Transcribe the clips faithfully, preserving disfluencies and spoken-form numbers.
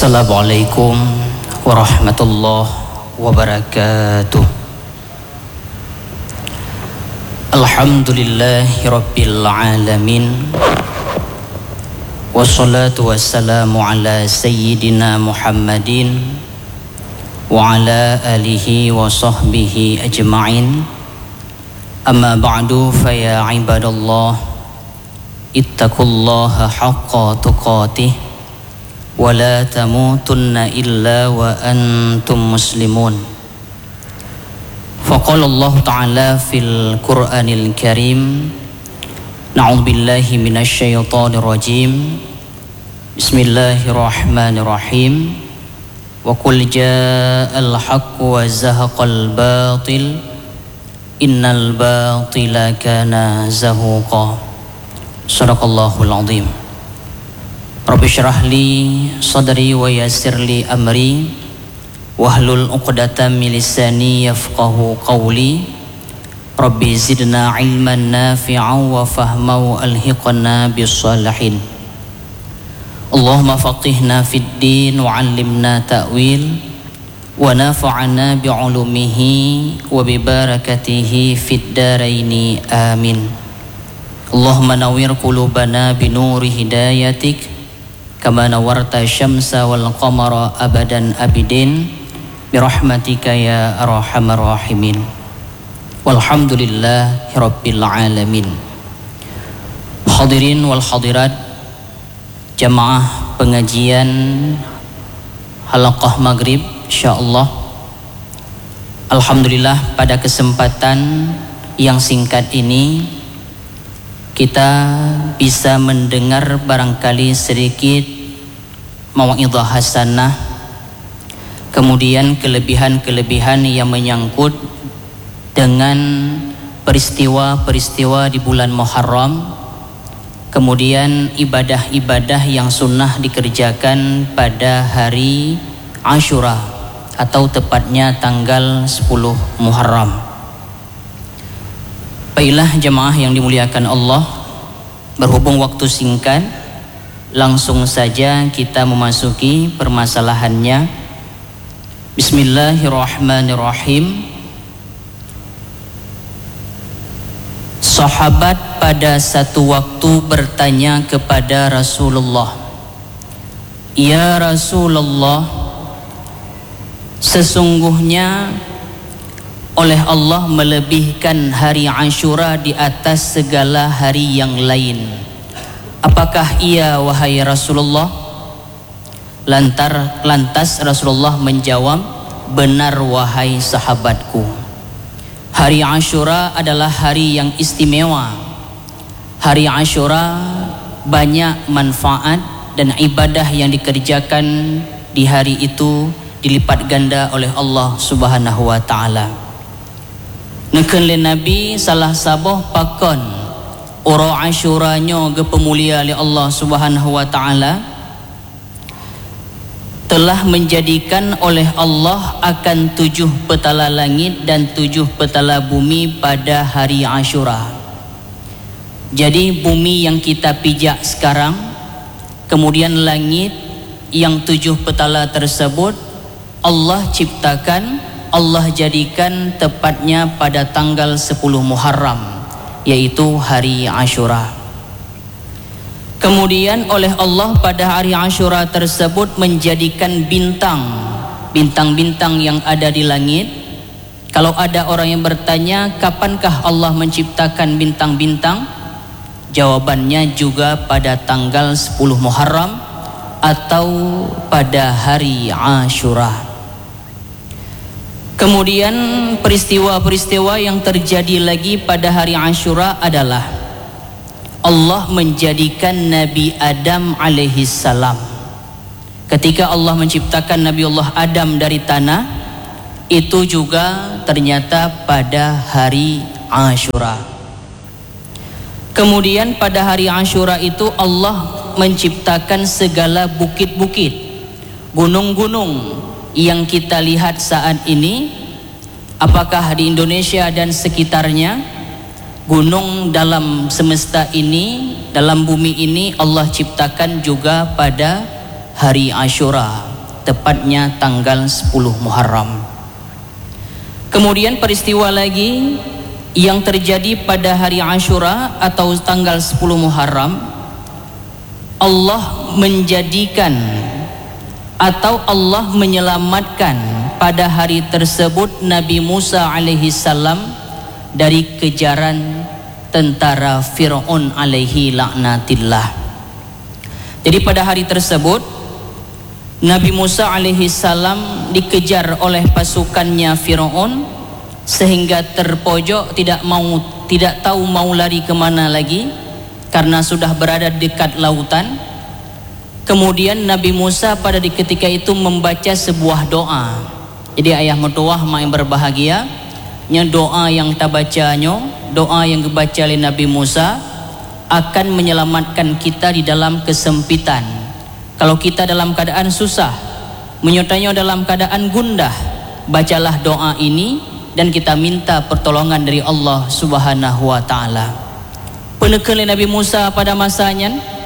Assalamualaikum warahmatullahi wabarakatuh. Alhamdulillahi rabbil alamin. Wassalatu wassalamu ala sayyidina Muhammadin wa ala alihi wa sahbihi ajma'in. Amma ba'du, faya ibadallah, ittaqullaha haqqa tuqatih wa la tamutunna illa wa antum muslimun. Faqala Allah Ta'ala fil Qur'anil Karim, na'udzu billahi minasy syaithanir rajim. Bismillahirrahmanirrahim. Wa qul jaa'al haqqu wa zahaqal batil innal batila kana zahuqa. Shadaqallahul azim. Rabbi syrah li sadri wa yassir li amri wahlul uqdatam min lisani yafqahu qawli. Rabbi zidna ilman nafi'an wa fahman alhiqna bis-salihin. Allahumma faqihna fid din wa 'allimna ta'wil wa nafa'na bi'ulumihi wa bi barakatihi fid daraini amin. Allahumma nawwir qulubana bi nuri hidayatik kama nawarta syamsa wal qamara abadan abidin birahmatika ya arhamar rahimin. Walhamdulillahi rabbil alamin. Hadirin wal hadirat, jamaah pengajian halaqah maghrib insyaallah. Alhamdulillah, pada kesempatan yang singkat ini kita bisa mendengar barangkali sedikit mau'izah hasanah, kemudian kelebihan-kelebihan yang menyangkut dengan peristiwa-peristiwa di bulan Muharram, kemudian ibadah-ibadah yang sunnah dikerjakan pada hari Ashura atau tepatnya tanggal sepuluh Muharram. Baiklah jemaah yang dimuliakan Allah, berhubung waktu singkat, langsung saja kita memasuki permasalahannya. Bismillahirrahmanirrahim. Sahabat pada satu waktu bertanya kepada Rasulullah, "Ya Rasulullah, sesungguhnya oleh Allah melebihkan hari Ashura di atas segala hari yang lain. Apakah iya wahai Rasulullah?" Lantar, lantas Rasulullah menjawab, "Benar wahai sahabatku. Hari Ashura adalah hari yang istimewa. Hari Ashura banyak manfaat dan ibadah yang dikerjakan di hari itu dilipat ganda oleh Allah Subhanahu wa taala. Neken le Nabi salah saboh pakon ora Ashuranya ge pemulia oleh Allah Subhanahu wa taala, telah menjadikan oleh Allah akan tujuh petala langit dan tujuh petala bumi pada hari Ashura. Jadi bumi yang kita pijak sekarang, kemudian langit yang tujuh petala tersebut Allah ciptakan, Allah jadikan tepatnya pada tanggal sepuluh Muharram, yaitu hari Ashura. Kemudian oleh Allah pada hari Ashura tersebut menjadikan bintang, bintang-bintang yang ada di langit. Kalau ada orang yang bertanya, kapankah Allah menciptakan bintang-bintang? Jawabannya juga pada tanggal sepuluh Muharram atau pada hari Ashura. Kemudian peristiwa-peristiwa yang terjadi lagi pada hari Ashura adalah Allah menjadikan Nabi Adam alaihi salam. Ketika Allah menciptakan Nabi Allah Adam dari tanah, itu juga ternyata pada hari Ashura. Kemudian pada hari Ashura itu Allah menciptakan segala bukit-bukit, gunung-gunung yang kita lihat saat ini, apakah di Indonesia dan sekitarnya, gunung dalam semesta ini, dalam bumi ini Allah ciptakan juga pada hari Ashura. tepatnya tanggal sepuluh Muharram. Kemudian peristiwa lagi yang terjadi pada hari Ashura atau tanggal sepuluh Muharram, Allah menjadikan atau Allah menyelamatkan pada hari tersebut Nabi Musa alaihi salam dari kejaran tentara Fir'aun alaihi laknatillah. Jadi pada hari tersebut Nabi Musa alaihi salam dikejar oleh pasukannya Fir'aun sehingga terpojok, tidak mau tidak tahu mau lari kemana lagi karena sudah berada dekat lautan. Kemudian Nabi Musa pada di ketika itu membaca sebuah doa. Jadi ayah mertua mak yang berbahagia, nya doa yang tabacanya, doa yang dibaca oleh Nabi Musa akan menyelamatkan kita di dalam kesempitan. Kalau kita dalam keadaan susah, menyertanya dalam keadaan gundah, bacalah doa ini dan kita minta pertolongan dari Allah Subhanahu wa taala. Penekan Nabi Musa pada masanya,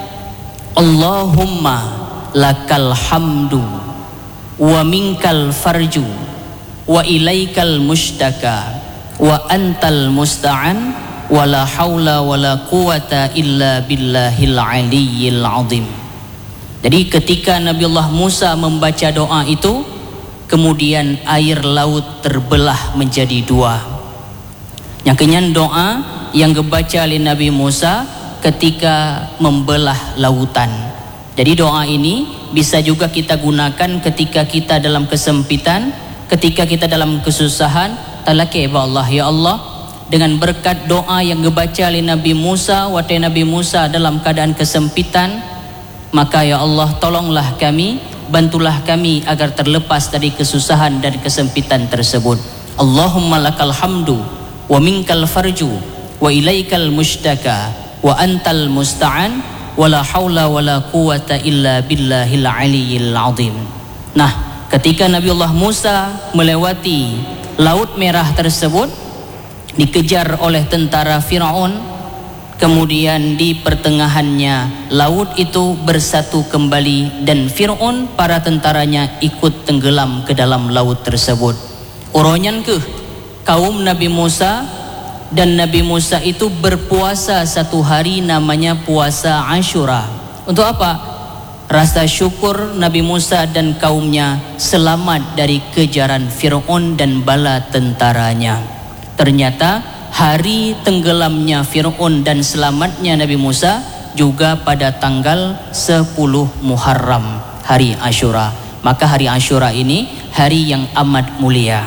Allahumma lakal hamdu wa minkal farju wa ilaikal mushtaka wa antal musta'an wa la haula wa la quwata illa billahil aliyyil azim. Jadi ketika Nabiullah Musa membaca doa itu, kemudian air laut terbelah menjadi dua. Yang kenyan doa yang dibaca oleh Nabi Musa ketika membelah lautan. Jadi doa ini bisa juga kita gunakan ketika kita dalam kesempitan, ketika kita dalam kesusahan. Talaki ba Allah, ya Allah, dengan berkat doa yang dibaca oleh Nabi Musa, waktu Nabi Musa dalam keadaan kesempitan, maka ya Allah tolonglah kami, bantulah kami agar terlepas dari kesusahan dan kesempitan tersebut. Allahumma lakal hamdu wa minkal farju wa ilaikal mushtaka wa antal musta'an wa la haula wa la quwata illa billahil aliyyil azim. Nah, ketika Nabiullah Musa melewati Laut Merah tersebut, dikejar oleh tentara Fir'aun, kemudian di pertengahannya laut itu bersatu kembali dan Fir'aun para tentaranya ikut tenggelam ke dalam laut tersebut. Uronyan ke kaum Nabi Musa, dan Nabi Musa itu berpuasa satu hari namanya puasa Ashura. Untuk apa? Rasa syukur Nabi Musa dan kaumnya selamat dari kejaran Fir'aun dan bala tentaranya. Ternyata hari tenggelamnya Fir'aun dan selamatnya Nabi Musa juga pada tanggal sepuluh Muharram, hari Ashura. Maka hari Ashura ini hari yang amat mulia.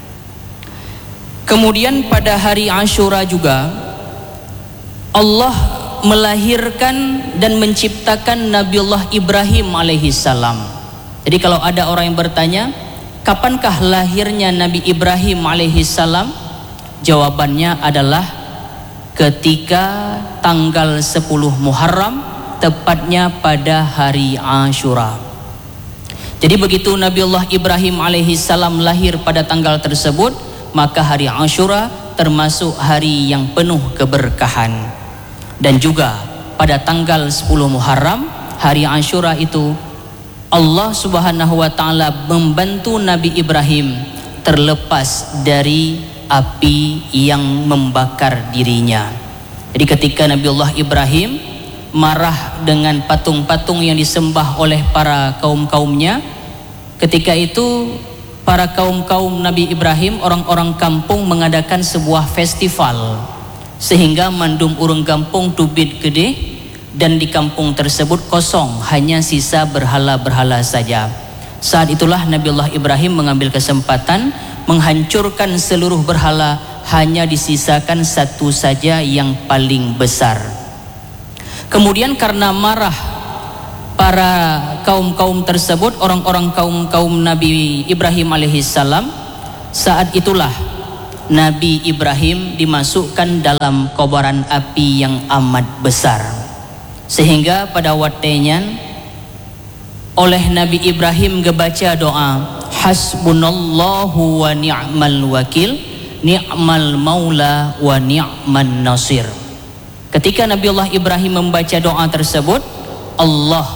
Kemudian pada hari Ashura juga Allah melahirkan dan menciptakan Nabiullah Ibrahim alaihi salam. Jadi kalau ada orang yang bertanya, kapankah lahirnya Nabi Ibrahim alaihi salam? Jawabannya adalah ketika tanggal sepuluh Muharram, tepatnya pada hari Ashura. Jadi begitu Nabiullah Ibrahim alaihi salam lahir pada tanggal tersebut, maka hari Ashura termasuk hari yang penuh keberkahan. Dan juga pada tanggal sepuluh Muharram, hari Ashura itu Allah Subhanahu wa taala membantu Nabi Ibrahim terlepas dari api yang membakar dirinya. Jadi ketika Nabiullah Ibrahim marah dengan patung-patung yang disembah oleh para kaum-kaumnya, ketika itu para kaum-kaum Nabi Ibrahim, orang-orang kampung mengadakan sebuah festival sehingga mandum urung kampung tubit gede, dan di kampung tersebut kosong, hanya sisa berhala-berhala saja. Saat itulah Nabiullah Ibrahim mengambil kesempatan menghancurkan seluruh berhala, hanya disisakan satu saja yang paling besar. Kemudian karena marah para kaum-kaum tersebut, orang-orang kaum-kaum Nabi Ibrahim alaihissalam, saat itulah Nabi Ibrahim dimasukkan dalam kobaran api yang amat besar, sehingga pada waktunya oleh Nabi Ibrahim kebaca doa hasbunallahu wa ni'mal wakil, ni'mal maula wa ni'man nasir. Ketika Nabiullah Ibrahim membaca doa tersebut, Allah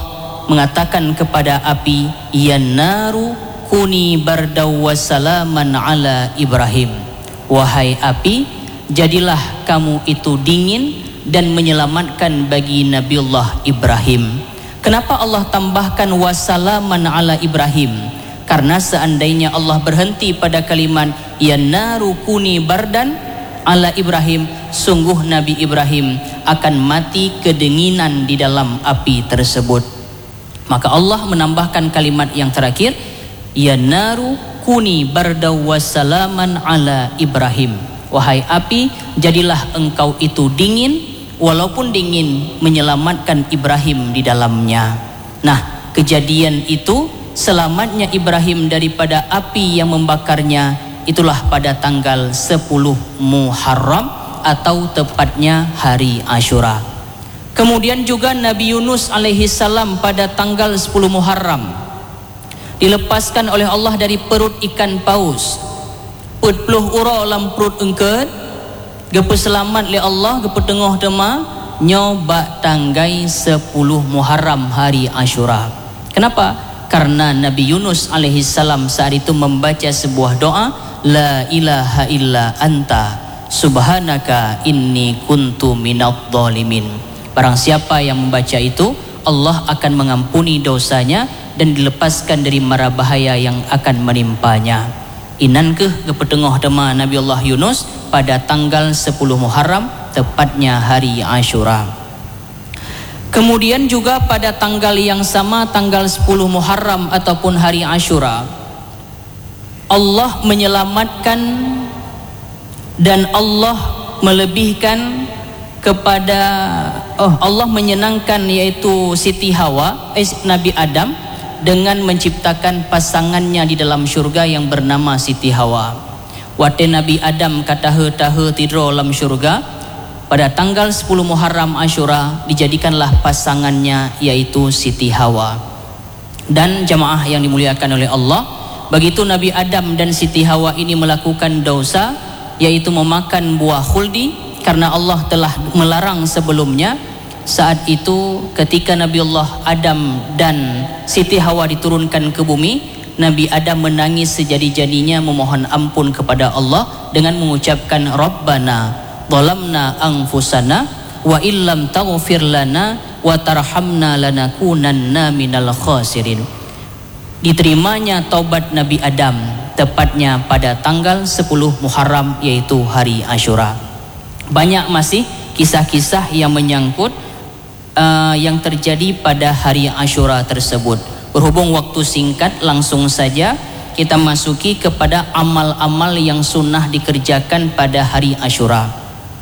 mengatakan kepada api, ya naru kuni bardaw wassalaman ala Ibrahim. Wahai api, jadilah kamu itu dingin dan menyelamatkan bagi Nabiullah Ibrahim. Kenapa Allah tambahkan wassalaman ala Ibrahim? Karena seandainya Allah berhenti pada kalimat ya naru kuni bardan ala Ibrahim, sungguh Nabi Ibrahim akan mati kedinginan di dalam api tersebut. Maka Allah menambahkan kalimat yang terakhir, ya naru kuni bardaw wassalaman ala Ibrahim. Wahai api, jadilah engkau itu dingin, walaupun dingin menyelamatkan Ibrahim di dalamnya. Nah, kejadian itu, selamatnya Ibrahim daripada api yang membakarnya, itulah pada tanggal sepuluh Muharram atau tepatnya hari Ashura. Kemudian juga Nabi Yunus alaihi salam pada tanggal sepuluh Muharram dilepaskan oleh Allah dari perut ikan paus. Put puluh ura dalam perut engket, gepe selamat oleh Allah, gepe tengah dema nyoba tanggai sepuluh Muharram hari Ashura. Kenapa? Karena Nabi Yunus alaihi salam saat itu membaca sebuah doa, la ilaha illa anta subhanaka inni kuntu minadh dhalimin. Barang siapa yang membaca itu, Allah akan mengampuni dosanya dan dilepaskan dari mara bahaya yang akan menimpanya. Inankeh kepetengah dema Nabiullah Yunus pada tanggal sepuluh Muharram, tepatnya hari Ashura. Kemudian juga pada tanggal yang sama, tanggal sepuluh Muharram ataupun hari Ashura, Allah menyelamatkan dan Allah melebihkan kepada oh Allah menyenangkan yaitu Siti Hawa, eh, Nabi Adam, dengan menciptakan pasangannya di dalam syurga yang bernama Siti Hawa. Wate Nabi Adam kata tahe tidur dalam syurga, pada tanggal sepuluh Muharram Ashura dijadikanlah pasangannya yaitu Siti Hawa. Dan jamaah yang dimuliakan oleh Allah, begitu Nabi Adam dan Siti Hawa ini melakukan dosa yaitu memakan buah khuldi, karena Allah telah melarang sebelumnya. Saat itu ketika Nabiullah Adam dan Siti Hawa diturunkan ke bumi, Nabi Adam menangis sejadi-jadinya memohon ampun kepada Allah dengan mengucapkan Rabbana zalamna anfusana wa illam taghfir lana wa tarhamna lanakunanna minal khasirin. Diterimanya taubat Nabi Adam tepatnya pada tanggal sepuluh Muharram yaitu hari Ashura. Banyak masih kisah-kisah yang menyangkut uh, yang terjadi pada hari Ashura tersebut. Berhubung waktu singkat, langsung saja kita masuki kepada amal-amal yang sunnah dikerjakan pada hari Ashura.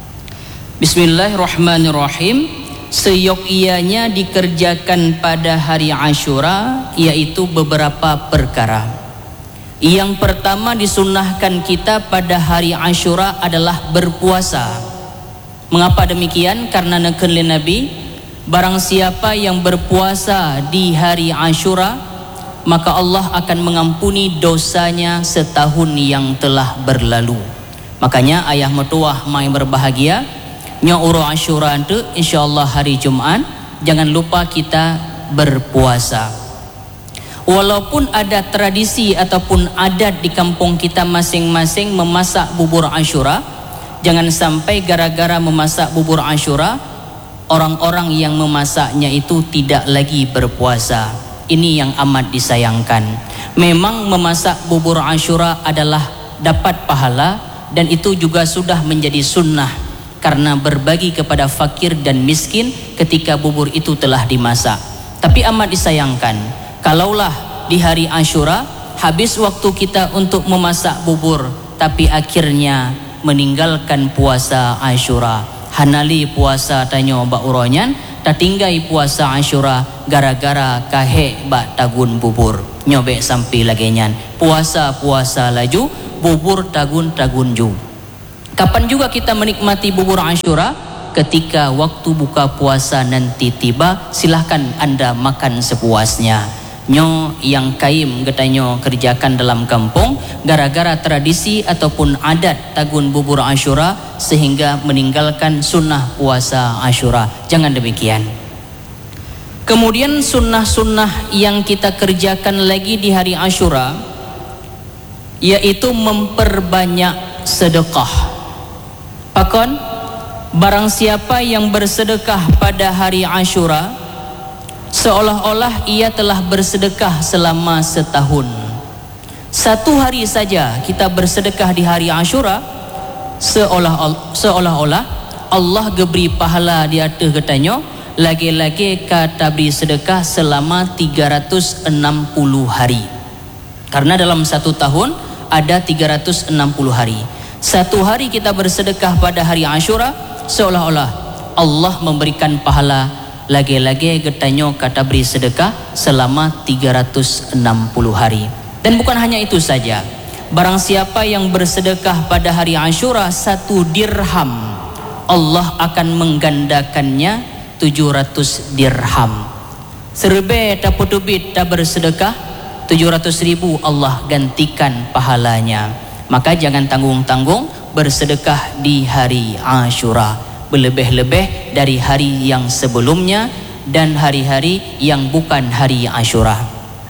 Bismillahirrahmanirrahim. Seyogyanya dikerjakan pada hari Ashura yaitu beberapa perkara. Yang pertama disunnahkan kita pada hari Ashura adalah berpuasa. Mengapa demikian? Karena nekenli Nabi, barang siapa yang berpuasa di hari Ashura, maka Allah akan mengampuni dosanya setahun yang telah berlalu. Makanya ayah mertuah mai berbahagia, nya uro Ashura itu insyaallah hari Jumat, jangan lupa kita berpuasa. Walaupun ada tradisi ataupun adat di kampung kita masing-masing memasak bubur Ashura, jangan sampai gara-gara memasak bubur Ashura orang-orang yang memasaknya itu tidak lagi berpuasa. Ini yang amat disayangkan. Memang memasak bubur Ashura adalah dapat pahala, dan itu juga sudah menjadi sunnah karena berbagi kepada fakir dan miskin ketika bubur itu telah dimasak. Tapi amat disayangkan, kalaulah di hari Ashura habis waktu kita untuk memasak bubur, tapi akhirnya meninggalkan puasa Ashura. Hanali puasa tanyo bak uronyan, tatinggai puasa Ashura gara-gara kahe bak tagun bubur. Nyobek sampai lagenyan. Puasa-puasa laju, bubur tagun-tagun ju. Kapan juga kita menikmati bubur Ashura? Ketika waktu buka puasa nanti tiba, silahkan Anda makan sepuasnya. Nyo yang kaim getanyo kerjakan dalam kampung gara-gara tradisi ataupun adat tagun bubur Ashura sehingga meninggalkan sunnah puasa Ashura. Jangan demikian. Kemudian sunnah-sunnah yang kita kerjakan lagi di hari Ashura, yaitu memperbanyak sedekah. Pakon, barang siapa yang bersedekah pada hari Ashura, seolah-olah ia telah bersedekah selama setahun. Satu hari saja kita bersedekah di hari Ashura, seolah seolah-olah Allah geberi pahala di atas katanya, lagi-lagi kata beri sedekah selama tiga ratus enam puluh hari. Karena dalam satu tahun ada tiga ratus enam puluh hari. Satu hari kita bersedekah pada hari Ashura, seolah-olah Allah memberikan pahala lagi-lagi getanyo kata beri sedekah selama tiga ratus enam puluh hari. Dan bukan hanya itu saja, barang siapa yang bersedekah pada hari Ashura satu dirham, Allah akan menggandakannya tujuh ratus dirham. Serbe tak putubit tak bersedekah, tujuh ratus ribu Allah gantikan pahalanya. Maka jangan tanggung-tanggung bersedekah di hari Ashura, berlebih-lebih dari hari yang sebelumnya dan hari-hari yang bukan hari Ashura.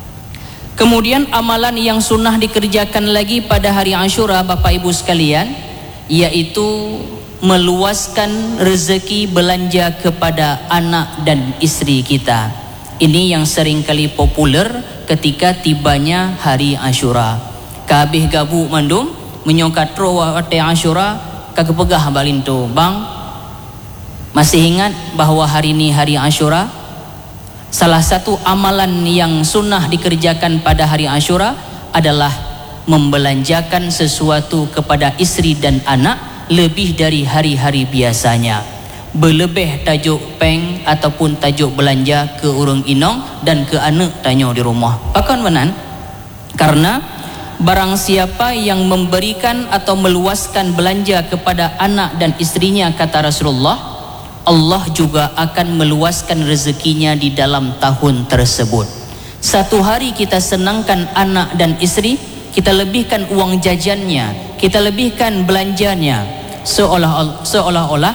Kemudian amalan yang sunnah dikerjakan lagi pada hari Ashura, Bapak Ibu sekalian, yaitu meluaskan rezeki belanja kepada anak dan istri kita. Ini yang seringkali populer ketika tibanya hari Ashura. Kabeh gabu mandum menyokat roh wate Ashura, kagak pegah balin tu, bang, masih ingat bahwa hari ini hari Ashura? Salah satu amalan yang sunnah dikerjakan pada hari Ashura adalah membelanjakan sesuatu kepada istri dan anak lebih dari hari-hari biasanya. Berlebih tajuk peng ataupun tajuk belanja ke urang inong dan ke anak tanyo di rumah. Akan benar? Karena barang siapa yang memberikan atau meluaskan belanja kepada anak dan istrinya, kata Rasulullah, Allah juga akan meluaskan rezekinya di dalam tahun tersebut. Satu hari kita senangkan anak dan istri, kita lebihkan uang jajannya, kita lebihkan belanjanya, seolah seolah-olah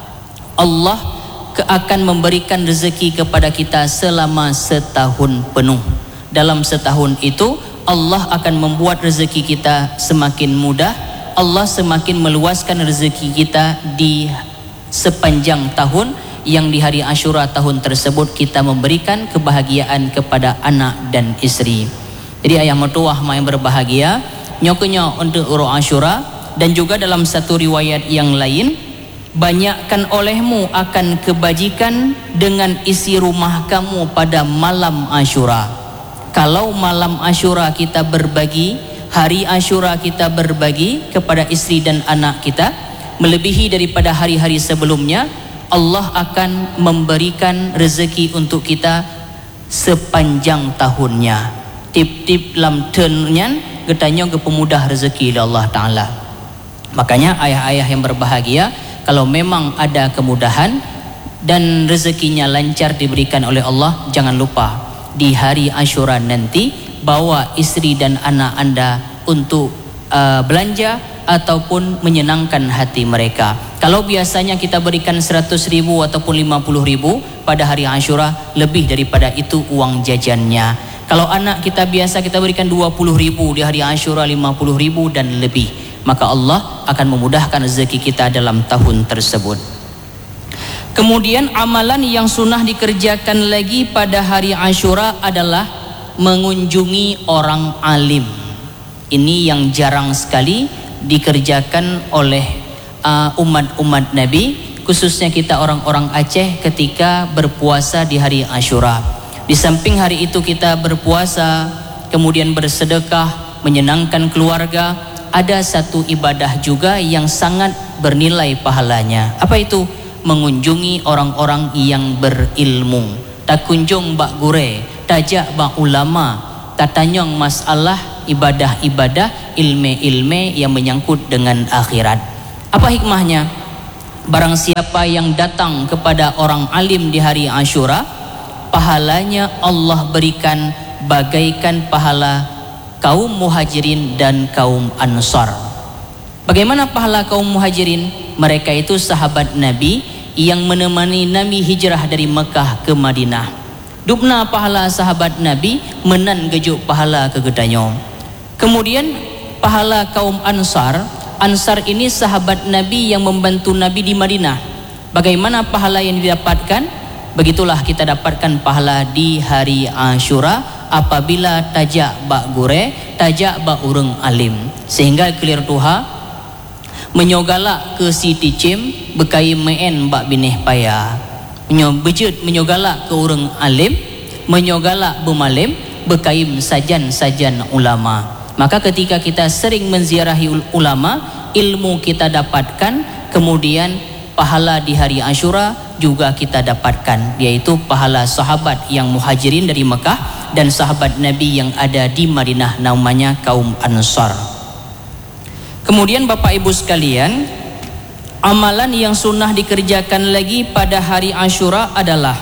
Allah akan memberikan rezeki kepada kita selama setahun penuh. Dalam setahun itu Allah akan membuat rezeki kita semakin mudah. Allah semakin meluaskan rezeki kita di sepanjang tahun, yang di hari Ashura tahun tersebut kita memberikan kebahagiaan kepada anak dan istri. Jadi ayah mertuah yang berbahagia, nyokonya untuk uro Ashura. Dan juga dalam satu riwayat yang lain, banyakkan olehmu akan kebajikan dengan isi rumah kamu pada malam Ashura. Kalau malam Ashura kita berbagi, hari Ashura kita berbagi kepada istri dan anak kita melebihi daripada hari-hari sebelumnya, Allah akan memberikan rezeki untuk kita sepanjang tahunnya. Tip-tip lam turnyan getanya ke pemudah rezeki Allah Ta'ala. Makanya ayah-ayah yang berbahagia, kalau memang ada kemudahan dan rezekinya lancar diberikan oleh Allah, jangan lupa di hari Ashura nanti bawa istri dan anak anda untuk uh, belanja ataupun menyenangkan hati mereka. Kalau biasanya kita berikan seratus ribu ataupun lima puluh ribu, pada hari Ashura lebih daripada itu uang jajannya. Kalau anak kita biasa kita berikan dua puluh ribu, di hari Ashura lima puluh ribu dan lebih, maka Allah akan memudahkan rezeki kita dalam tahun tersebut. Kemudian amalan yang sunnah dikerjakan lagi pada hari Ashura adalah mengunjungi orang alim. Ini yang jarang sekali dikerjakan oleh uh, umat-umat Nabi, khususnya kita orang-orang Aceh ketika berpuasa di hari Ashura. Di samping hari itu kita berpuasa, kemudian bersedekah, menyenangkan keluarga, ada satu ibadah juga yang sangat bernilai pahalanya. Apa itu? Mengunjungi orang-orang yang berilmu. Tak kunjung bak gure, tajak bak ulama, tak tanyong masalah ibadah-ibadah, ilme-ilme yang menyangkut dengan akhirat. Apa hikmahnya? Barang siapa yang datang kepada orang alim di hari Ashura, pahalanya Allah berikan bagaikan pahala kaum muhajirin dan kaum ansar. Bagaimana pahala kaum muhajirin? Mereka itu sahabat Nabi yang menemani Nabi hijrah dari Mekah ke Madinah. Dupna pahala sahabat Nabi menan gejuk pahala kegedanyo. Kemudian pahala kaum Ansar. Ansar ini sahabat Nabi yang membantu Nabi di Madinah. Bagaimana pahala yang didapatkan? Begitulah kita dapatkan pahala di hari Ashura apabila tajak bak gure, tajak bak urang alim. Sehingga clear tuha menyogalak ke Siti Cim bekai meen bak binih payah. Bejut menyogalak ke urang alim, menyogalak bemalim bekaim sajan-sajan ulama. Maka ketika kita sering menziarahi ulama, ilmu kita dapatkan, kemudian pahala di hari Ashura juga kita dapatkan, yaitu pahala sahabat yang muhajirin dari Mekah dan sahabat Nabi yang ada di Madinah, namanya kaum Ansar. Kemudian Bapak Ibu sekalian, amalan yang sunnah dikerjakan lagi pada hari Ashura adalah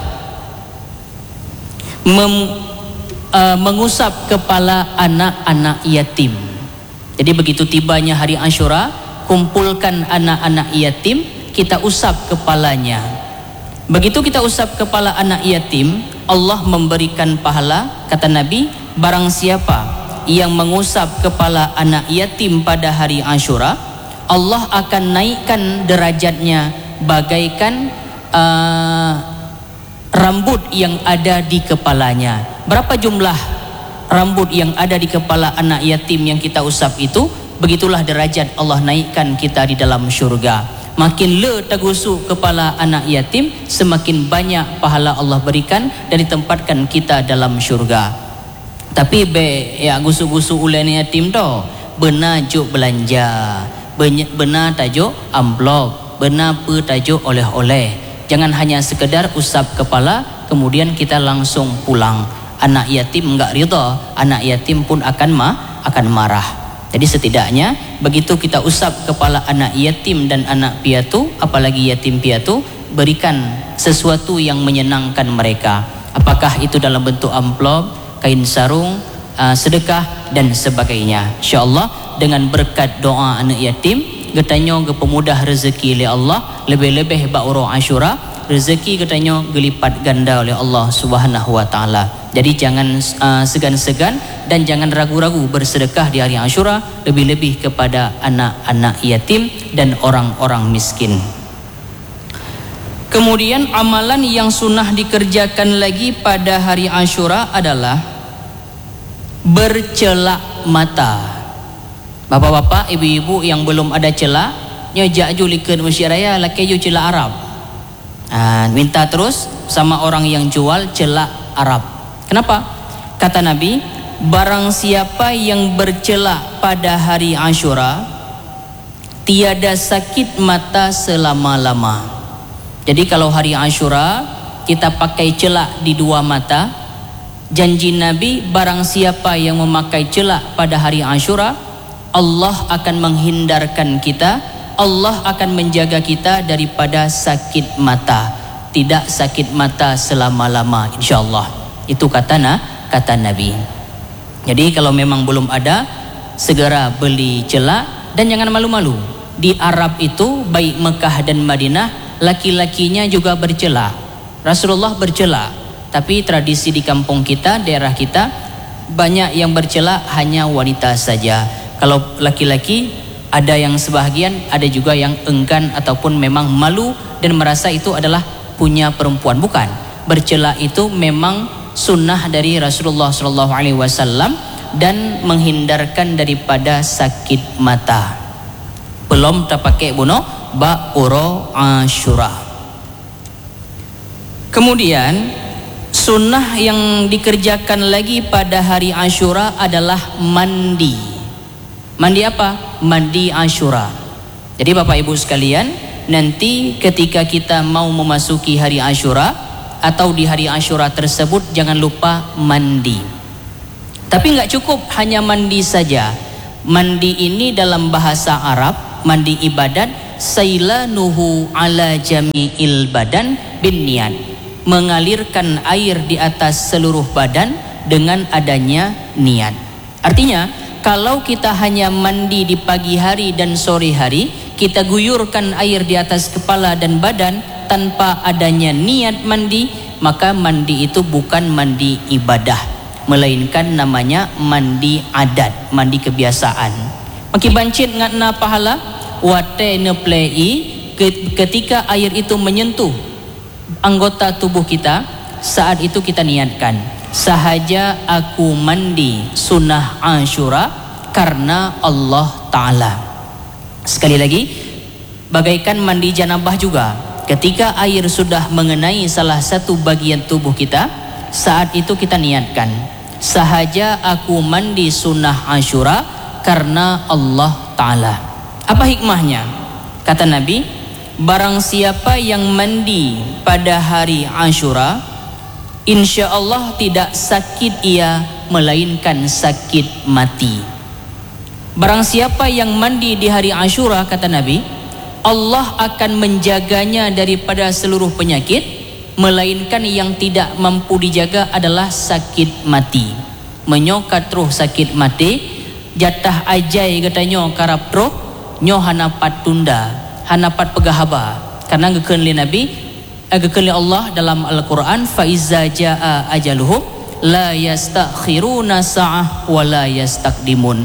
mem, uh, mengusap kepala anak-anak yatim. Jadi begitu tibanya hari Ashura, kumpulkan anak-anak yatim, kita usap kepalanya. Begitu kita usap kepala anak yatim, Allah memberikan pahala. Kata Nabi, barang siapa yang mengusap kepala anak yatim pada hari Ashura, Allah akan naikkan derajatnya bagaikan uh, rambut yang ada di kepalanya. Berapa jumlah rambut yang ada di kepala anak yatim yang kita usap itu, begitulah derajat Allah naikkan kita di dalam syurga. Makin le tagusuk kepala anak yatim, semakin banyak pahala Allah berikan dan ditempatkan kita dalam syurga. Tapi be ya gusuk-gusuk ulen yatim tu benar juk belanja, benar tajuk amplop, benar pe tajuk oleh-oleh. Jangan hanya sekedar usap kepala kemudian kita langsung pulang. Anak yatim enggak rida, anak yatim pun akan ma akan marah. Jadi setidaknya begitu kita usap kepala anak yatim dan anak piatu, apalagi yatim piatu, berikan sesuatu yang menyenangkan mereka. Apakah itu dalam bentuk amplop, kain sarung, uh, sedekah dan sebagainya. InsyaAllah dengan berkat doa anak yatim, getanyo ge pemudah rezeki oleh Allah, lebih-lebih bak uro Ashura, rezeki getanyo gelipat ganda oleh Allah Subhanahu wa taala. Jadi jangan uh, segan-segan dan jangan ragu-ragu bersedekah di hari Ashura, lebih-lebih kepada anak-anak yatim dan orang-orang miskin. Kemudian amalan yang sunnah dikerjakan lagi pada hari Ashura adalah bercelak mata. Bapak-bapak, ibu-ibu yang belum ada celak, nyo jaju liker Masjid Raya laki ju celak Arab. Ha, minta terus sama orang yang jual celak Arab. Kenapa? Kata Nabi, barang siapa yang bercelak pada hari Ashura, tiada sakit mata selama-lama. Jadi kalau hari Ashura kita pakai celak di dua mata, janji Nabi, barang siapa yang memakai celak pada hari Ashura, Allah akan menghindarkan kita, Allah akan menjaga kita daripada sakit mata. Tidak sakit mata selama-lama, insyaAllah. Itu kata na, kata Nabi. Jadi kalau memang belum ada, segera beli celak dan jangan malu-malu. Di Arab itu, baik Mekah dan Madinah, laki-lakinya juga bercelak. Rasulullah bercelak. Tapi tradisi di kampung kita, daerah kita, banyak yang bercelak hanya wanita saja. Kalau laki-laki, ada yang sebahagian, ada juga yang enggan ataupun memang malu dan merasa itu adalah punya perempuan. Bukan. Bercelak itu memang sunnah dari Rasulullah shallallahu alaihi wasallam dan menghindarkan daripada sakit mata. Belum terpakai bunuh ba uro Ashura. Kemudian sunnah yang dikerjakan lagi pada hari Ashura adalah mandi. Mandi apa? Mandi Ashura. Jadi Bapak Ibu sekalian, nanti ketika kita mau memasuki hari Ashura atau di hari Ashura tersebut, jangan lupa mandi. Tapi enggak cukup hanya mandi saja. Mandi ini dalam bahasa Arab, mandi ibadat, sailanuhu ala jami'il badan bin niat, mengalirkan air di atas seluruh badan dengan adanya niat. Artinya kalau kita hanya mandi di pagi hari dan sore hari, kita guyurkan air di atas kepala dan badan tanpa adanya niat mandi, maka mandi itu bukan mandi ibadah, melainkan namanya mandi adat, mandi kebiasaan. Maki bancit ngatna pahala wate ne plei ketika air itu menyentuh anggota tubuh kita, saat itu kita niatkan, sahaja aku mandi sunnah Ashura karena Allah Ta'ala. Sekali lagi, bagaikan mandi janabah juga, ketika air sudah mengenai salah satu bagian tubuh kita, saat itu kita niatkan, sahaja aku mandi sunnah Ashura karena Allah Ta'ala. Apa hikmahnya? Kata Nabi, barang siapa yang mandi pada hari Ashura, insya Allah tidak sakit ia, melainkan sakit mati. Barang siapa yang mandi di hari Ashura, kata Nabi, Allah akan menjaganya daripada seluruh penyakit, melainkan yang tidak mampu dijaga adalah sakit mati. Menyokat roh sakit mati, jatah ajai katanya karap roh, nyo hanapat tunda, hanapat pegahaba. Karena gekeun li Nabi, gekeun li Allah dalam Al-Quran, fa iza jaa ajaluhum la yastakhiruna sa'ah wa la yastaqdimun.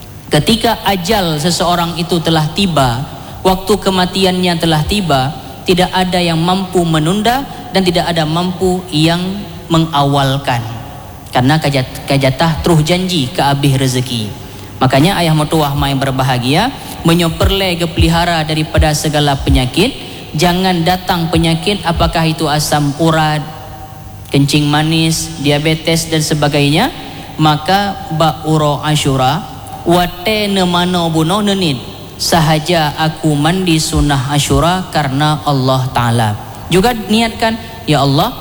Ketika ajal seseorang itu telah tiba, waktu kematiannya telah tiba, tidak ada yang mampu menunda dan tidak ada mampu yang mengawalkan. Karena kajat, kajatah teruh janji ke abih rezeki. Makanya ayah mertuah yang berbahagia, menyoperle gepelihara daripada segala penyakit. Jangan datang penyakit, apakah itu asam urat, kencing manis, diabetes dan sebagainya. Maka ba'uro Ashura wate nemano buno nenit, sahaja aku mandi sunnah Ashura karena Allah Ta'ala. Juga niatkan, ya Allah,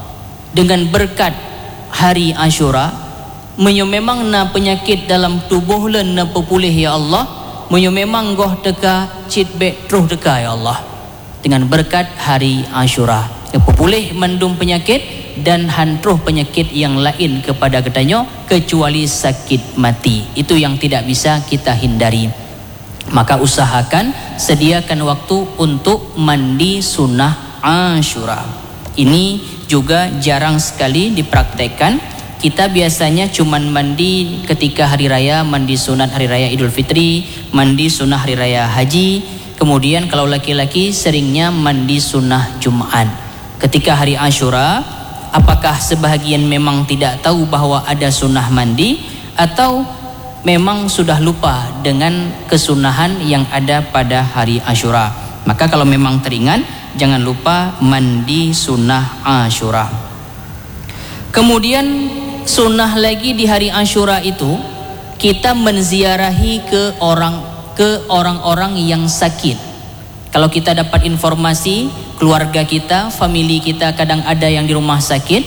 dengan berkat hari Ashura, menyo memang na penyakit dalam tubuh len na pepulih ya Allah, menyo memang goh teka citbek truh teka ya Allah, dengan berkat hari Ashura pepulih mendung penyakit dan hantruh penyakit yang lain kepada katanya, kecuali sakit mati. Itu yang tidak bisa kita hindari. Maka usahakan sediakan waktu untuk mandi sunnah Ashura. Ini juga jarang sekali dipraktekkan. Kita biasanya cuman mandi ketika hari raya, mandi sunat hari raya Idul Fitri, mandi sunnah hari raya haji. Kemudian kalau laki-laki seringnya mandi sunnah Jumat. Ketika hari Ashura, apakah sebahagian memang tidak tahu bahwa ada sunnah mandi, atau memang sudah lupa dengan kesunahan yang ada pada hari Ashura? Maka kalau memang teringat, jangan lupa mandi sunnah Ashura. Kemudian sunnah lagi di hari Ashura itu, kita menziarahi ke orang ke orang-orang yang sakit. Kalau kita dapat informasi keluarga kita, famili kita kadang ada yang di rumah sakit,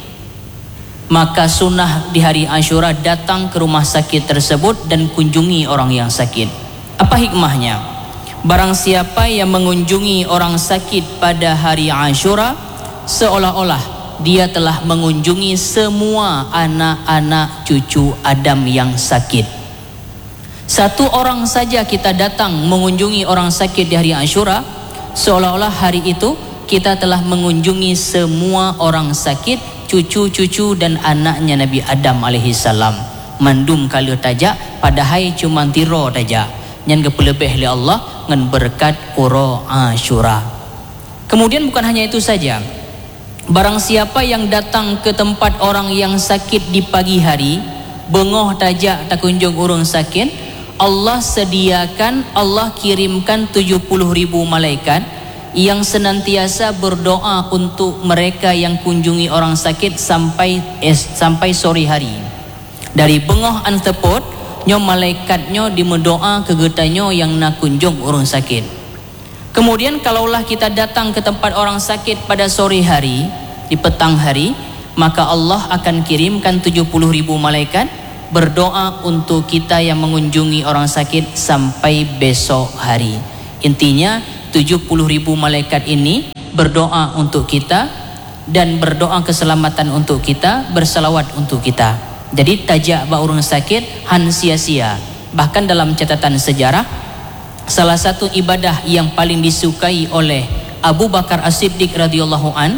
maka sunnah di hari Ashura datang ke rumah sakit tersebut dan kunjungi orang yang sakit. Apa hikmahnya? Barang siapa yang mengunjungi orang sakit pada hari Ashura, seolah-olah dia telah mengunjungi semua anak-anak cucu Adam yang sakit. Satu orang saja kita datang mengunjungi orang sakit di hari Ashura, seolah-olah hari itu kita telah mengunjungi semua orang sakit, cucu-cucu dan anaknya Nabi Adam alaihi salam. Mandum kali tajak padahal cuma tiro tajak. Yang kepelebih oleh Allah dengan berkat uro Ashura. Kemudian bukan hanya itu saja. Barang siapa yang datang ke tempat orang yang sakit di pagi hari, bengoh tajak tak kunjung urung sakit, Allah sediakan, Allah kirimkan tujuh puluh ribu malaikat yang senantiasa berdoa untuk mereka yang kunjungi orang sakit sampai eh, sampai sore hari. Dari bengoh antepot, nyo malaikatnyo dimendoa kegetanyo yang nak kunjung orang sakit. Kemudian kalaulah kita datang ke tempat orang sakit pada sore hari, di petang hari, maka Allah akan kirimkan tujuh puluh ribu malaikat berdoa untuk kita yang mengunjungi orang sakit sampai besok hari. Intinya tujuh puluh ribu malaikat ini berdoa untuk kita dan berdoa keselamatan untuk kita, bersalawat untuk kita. Jadi tajak ba orang sakit han sia-sia. Bahkan dalam catatan sejarah, salah satu ibadah yang paling disukai oleh Abu Bakar As-Siddiq radhiyallahu an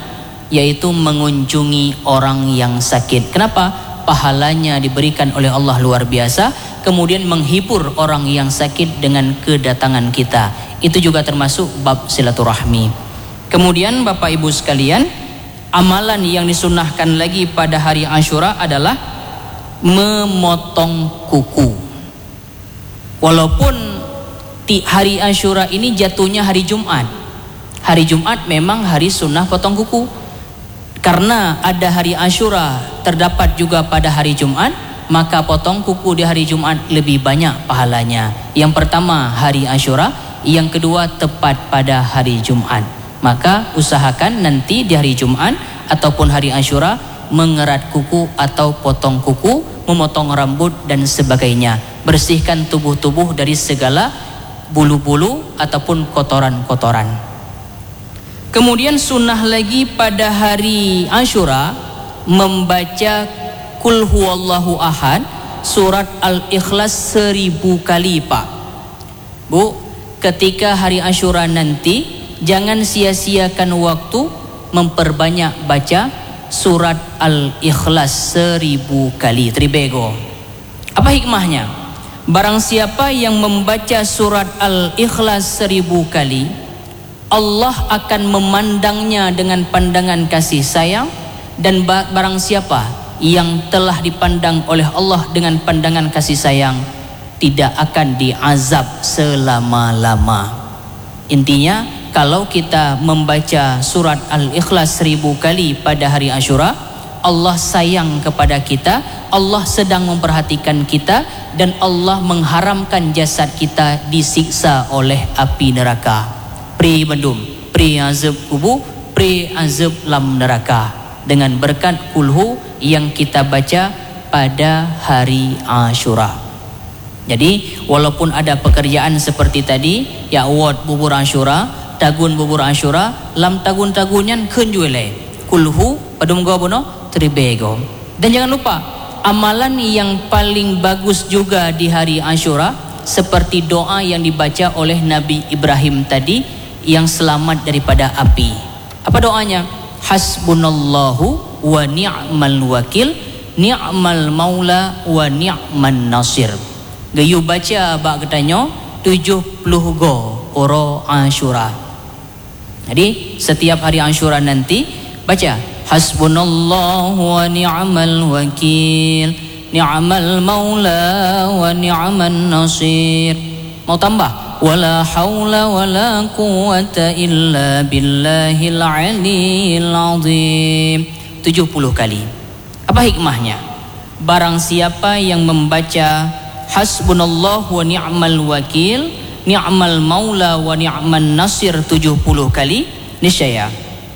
yaitu mengunjungi orang yang sakit. Kenapa? Pahalanya diberikan oleh Allah luar biasa. Kemudian menghibur orang yang sakit dengan kedatangan kita, itu juga termasuk bab silaturahmi. Kemudian Bapak Ibu sekalian, amalan yang disunahkan lagi pada hari Ashura adalah memotong kuku. Walaupun hari Ashura ini jatuhnya hari Jumat, hari Jumat memang hari sunnah potong kuku. Karena ada hari Ashura terdapat juga pada hari Jumat, maka potong kuku di hari Jumat lebih banyak pahalanya. Yang pertama hari Ashura, yang kedua tepat pada hari Jumat. Maka usahakan nanti di hari Jumat ataupun hari Ashura mengerat kuku atau potong kuku, memotong rambut dan sebagainya. Bersihkan tubuh-tubuh dari segala bulu-bulu ataupun kotoran-kotoran. Kemudian sunnah lagi pada hari Ashura membaca Qul huwallahu ahad, surat Al-Ikhlas seribu kali, Pak. Bu, ketika hari Ashura nanti jangan sia-siakan waktu memperbanyak baca surat Al-Ikhlas seribu kali. Tribego. Apa hikmahnya? Barang siapa yang membaca surat Al-Ikhlas seribu kali, Allah akan memandangnya dengan pandangan kasih sayang. Dan barang siapa yang telah dipandang oleh Allah dengan pandangan kasih sayang, tidak akan diazab selama-lama. Intinya, kalau kita membaca surat Al-Ikhlas seribu kali pada hari Ashura, Allah sayang kepada kita, Allah sedang memperhatikan kita, dan Allah mengharamkan jasad kita disiksa oleh api neraka. Pri bendum, pri azab kubur, pri azab lam neraka, dengan berkat kulhu yang kita baca pada hari Ashura. Jadi walaupun ada pekerjaan seperti tadi, ya award bubur Ashura, tagun bubur Ashura, lam tagun-tagunyan kenjuele kulhu padum gobono tribego. Dan jangan lupa amalan yang paling bagus juga di hari Ashura, seperti doa yang dibaca oleh Nabi Ibrahim tadi yang selamat daripada api. Apa doanya? Hasbunallahu wa ni'mal wakil, ni'mal maula wa ni'man nasir. Gayu baca bak katanya tujuh puluh go oro Ashura. Jadi setiap hari Ashura nanti baca hasbunallahu wa ni'mal wakil, ni'mal maula wa ni'man nasir. Mau tambah? Wala haula wala quwwata illa billahil aliyil azim. tujuh puluh kali. Apa hikmahnya? Barang siapa yang membaca hasbunallahu wa ni'mal wakil, ni'mal maula wa ni'man nasir tujuh puluh kali, niscaya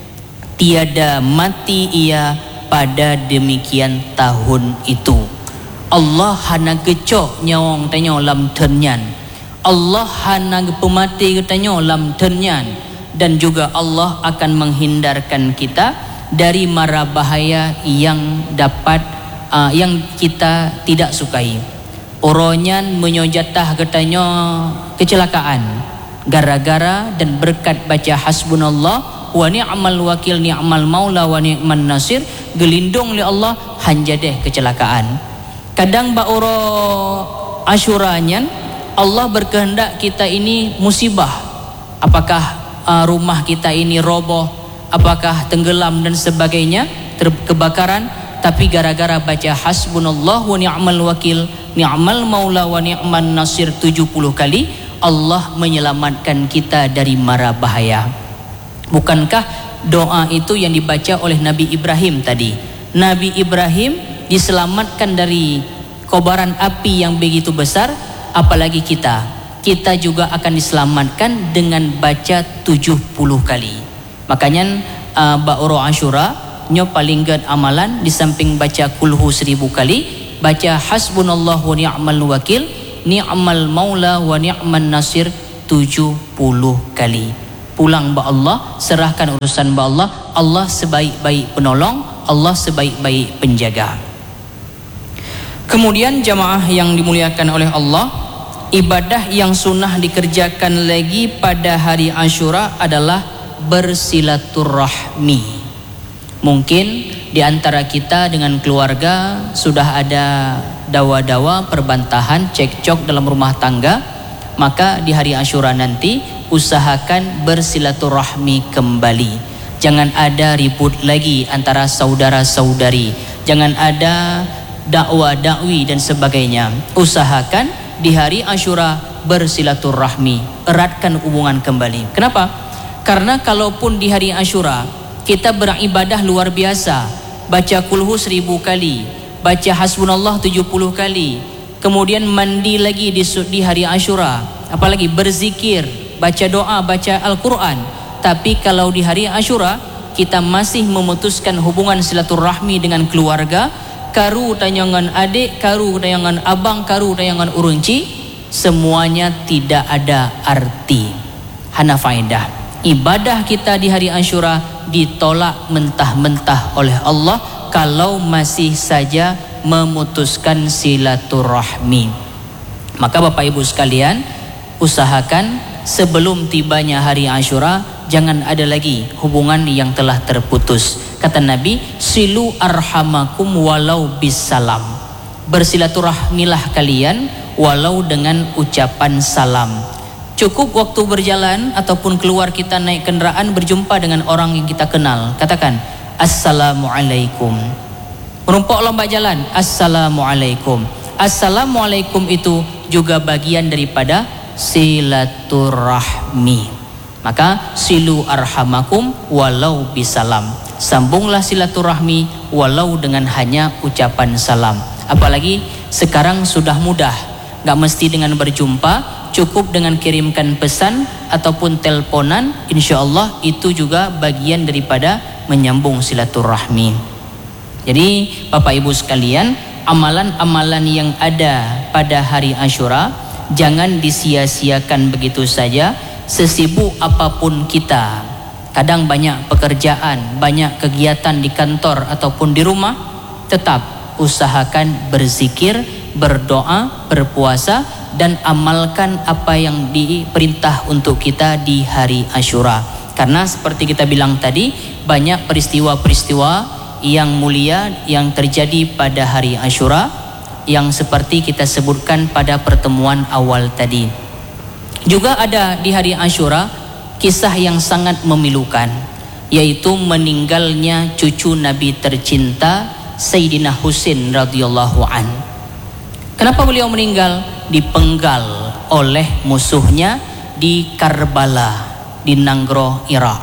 tiada mati ia pada demikian tahun itu. Allah hana gecok nyawang tanya lam ternyan, Allah hana pemati katanya lam ternyan. Dan juga Allah akan menghindarkan kita dari mara bahaya yang dapat uh, yang kita tidak sukai. Oronyan menyojatah katanya kecelakaan gara-gara dan berkat baca hasbunallah wa ni'mal wakil, ni'mal maula wa ni'man nasir, gelindung oleh Allah hanjadeh kecelakaan. Kadang ba oro Ashuranyan Allah berkehendak kita ini musibah. Apakah uh, rumah kita ini roboh, apakah tenggelam dan sebagainya, kebakaran, tapi gara-gara baca hasbunallah wa ni'mal wakil, ni'mal maula wa ni'man nasir tujuh puluh kali, Allah menyelamatkan kita dari mara bahaya. Bukankah doa itu yang dibaca oleh Nabi Ibrahim tadi? Nabi Ibrahim diselamatkan dari kobaran api yang begitu besar, apalagi kita. Kita juga akan diselamatkan dengan baca tujuh puluh kali. Makanya uh, Ba'uro Ashura nyo paling gad amalan di samping baca kulhu seribu kali, baca hasbunallahu wa ni'mal wakil, ni'mal maula wa ni'man nasir tujuh puluh kali. Pulang ba Allah, serahkan urusan ba Allah. Allah sebaik-baik penolong, Allah sebaik-baik penjaga. Kemudian jamaah yang dimuliakan oleh Allah, ibadah yang sunnah dikerjakan lagi pada hari Ashura adalah bersilaturahmi. Mungkin di antara kita dengan keluarga sudah ada dawa-dawa perbantahan, cekcok dalam rumah tangga, maka di hari Asyura nanti usahakan bersilaturahmi kembali. Jangan ada ribut lagi antara saudara-saudari, jangan ada dakwah-dakwi dan sebagainya. Usahakan di hari Asyura bersilaturahmi, eratkan hubungan kembali. Kenapa? Karena kalaupun di hari Asyura kita beribadah luar biasa, baca kulhu seribu kali, baca hasbunallah tujuh puluh kali, kemudian mandi lagi di, di hari Asyura, apalagi berzikir, baca doa, baca Al-Quran. Tapi kalau di hari Asyura kita masih memutuskan hubungan silaturahmi dengan keluarga, karu tayangan adik, karu tayangan abang, karu tayangan urunci, semuanya tidak ada arti, hana faedah. Ibadah kita di hari Asyura ditolak mentah-mentah oleh Allah kalau masih saja memutuskan silaturahmi. Maka Bapak Ibu sekalian, usahakan sebelum tibanya hari Asyura jangan ada lagi hubungan yang telah terputus. Kata Nabi, silu arhamakum walau bisalam. Bersilaturahmilah kalian walau dengan ucapan salam. Cukup waktu berjalan ataupun keluar kita naik kendaraan berjumpa dengan orang yang kita kenal, katakan assalamualaikum. Menumpuk lomba jalan, assalamualaikum. Assalamualaikum itu juga bagian daripada silaturahmi. Maka silu arhamakum walau bisalam. Sambunglah silaturahmi walau dengan hanya ucapan salam. Apalagi sekarang sudah mudah, gak mesti dengan berjumpa, cukup dengan kirimkan pesan ataupun teleponan, insya Allah itu juga bagian daripada menyambung silaturahmi. Jadi Bapak Ibu sekalian, amalan-amalan yang ada pada hari Asyura jangan disia-siakan begitu saja. Sesibuk apapun kita, kadang banyak pekerjaan, banyak kegiatan di kantor ataupun di rumah, tetap usahakan berzikir, berdoa, berpuasa, dan amalkan apa yang diperintah untuk kita di hari Asyura. Karena seperti kita bilang tadi, banyak peristiwa-peristiwa yang mulia yang terjadi pada hari Asyura, yang seperti kita sebutkan pada pertemuan awal tadi. Juga ada di hari Asyura kisah yang sangat memilukan, yaitu meninggalnya cucu Nabi tercinta Sayyidina Husain radhiyallahu an. Kenapa beliau meninggal? Dipenggal oleh musuhnya di Karbala, di Nangroh, Irak.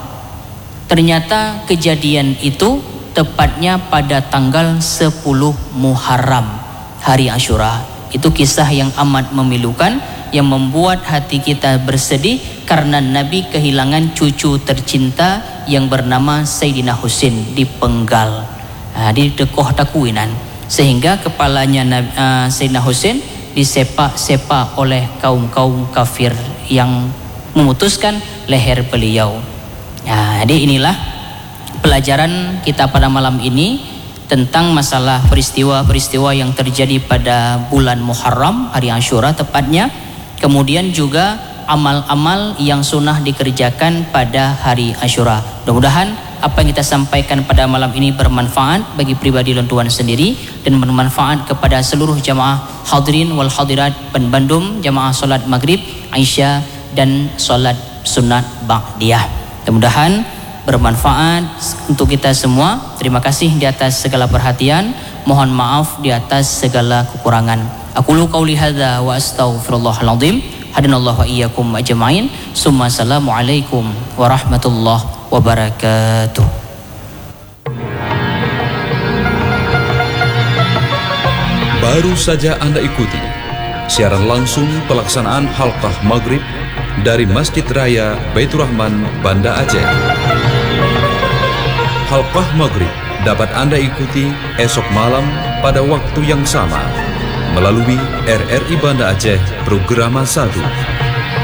Ternyata kejadian itu tepatnya pada tanggal sepuluh Muharram, hari Asyura. Itu kisah yang amat memilukan, yang membuat hati kita bersedih karena Nabi kehilangan cucu tercinta yang bernama Sayyidina Husain, dipenggal, nah, di dekoh takuinan, sehingga kepalanya uh, Sayyidina Husain disepak-sepak oleh kaum-kaum kafir yang memutuskan leher beliau. Nah, jadi inilah pelajaran kita pada malam ini tentang masalah peristiwa-peristiwa yang terjadi pada bulan Muharram, hari Asyura tepatnya. Kemudian juga amal-amal yang sunnah dikerjakan pada hari Asyura. Mudah-mudahan apa yang kita sampaikan pada malam ini bermanfaat bagi pribadi dan tuan sendiri, dan bermanfaat kepada seluruh jamaah hadirin wal hadirat Bandung, jamaah solat maghrib, Aisyah, dan solat sunat ba'diyah. Mudah-mudahan bermanfaat untuk kita semua. Terima kasih di atas segala perhatian, mohon maaf di atas segala kekurangan. Aqulu qauli hadza wa astaghfirullahal azim. Hadanallahu wa iyyakum ajmain. Summa assalamualaikum warahmatullahi wabarakatuh. Baru saja Anda ikuti siaran langsung pelaksanaan halqah maghrib dari Masjid Raya Baitur Rahman, Banda Aceh. Halqah maghrib dapat Anda ikuti esok malam pada waktu yang sama melalui R R I Banda Aceh Programa satu.